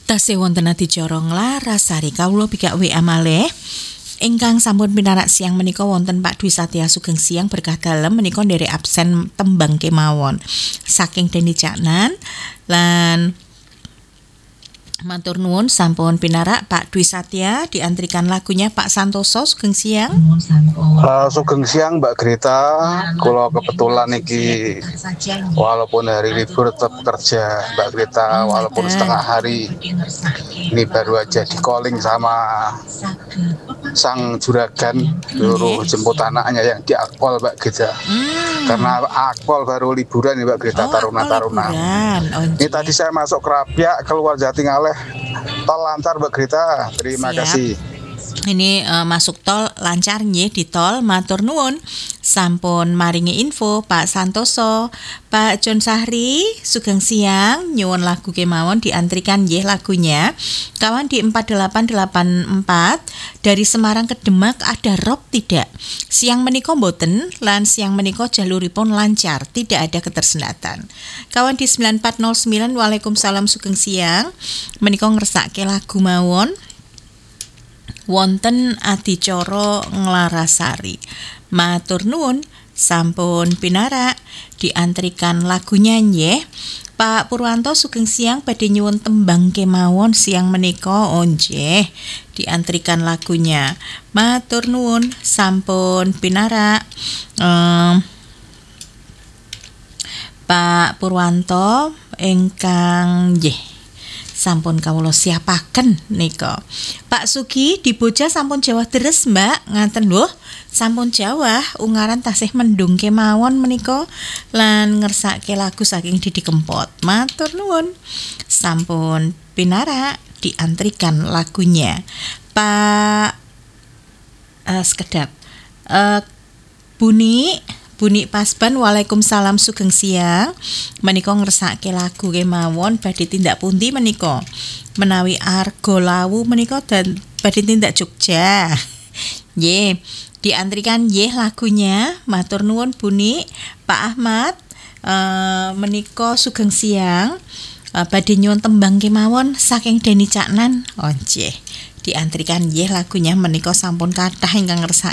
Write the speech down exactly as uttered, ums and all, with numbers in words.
Tasih wonten adicara nglarasari kawula bikak W A malih. Ingkang sampun pinarak siang menika wonten Pak Dwi Satya Sugeng Siang berkah dalem menika nderek absen tembang kemawon saking Deni Caknan lan matur nuwun sampun pinarak Pak Dwi Satya diantrikan lagunya Pak Santoso Sugeng Siang. Uh, Sugeng Siang Mbak Grita, kalau kebetulan iki walaupun hari libur tetap kerja Mbak Grita, walaupun setengah hari ini baru aja di calling sama sang juragan suruh jemput anaknya yang di Akpol Mbak Grita. Hmm. Karena Akpol baru liburan nih Mbak Grita, oh, taruna-taruna. Oh, ini tadi saya masuk Kerapiak keluar Jatingaleh, tol lancar Mbak Grita. Terima Siap. kasih. Ini uh, masuk tol lancar nggih di tol matur nuwun. Sampun maringi info Pak Santoso. Pak John Sahri Sugeng Siang nyuwun lagu kemawon diantrikan nggih lagunya. Kawan di empat delapan delapan empat dari Semarang ke Demak ada rob tidak? Siang menika mboten lan siang menika jaluripun lancar, tidak ada ketersendatan. Kawan di sembilan empat nol sembilan Waalaikumsalam Sugeng Siang menika ngersake lagu mawon wonten adicara nglarasari. Matur nuwun sampun pinarak diantrikan lagunya nggih. Pak Purwanto Sugeng Siang badhe nyuwun tembang kemawon siang menika oh nggih diantrikan lagunya. Matur nuwun sampun pinarak. Um, Pak Purwanto ingkang nggih sampun kawula siapaken nika. Pak Sugi di Bocah sampun Jawa deres Mbak, ngaten lho. Sampun Jawa ungaran tasih mendung kemawon menika lan ngersake lagu saking Didi Kempot. Matur nuwun. Sampun pinarak diantrikan lagunya. Pak uh, sekedap. Uh, Buni Buni Pasban Waalaikumsalam Sugeng Siang menika ngersake lagu kemawon badhe tindak pundi menika menawi Argo Lawu menika dan badhe tindak Jogja nggih diantrikan nggih lagunya. Matur nuwun Buni. Pak Ahmad uh, menika Sugeng Siang uh, badhe nyuwun tembang kemawon saking Deni Caknan oh nggih diantrikan nggih lagunya menika sampun kathah ingkang ngersake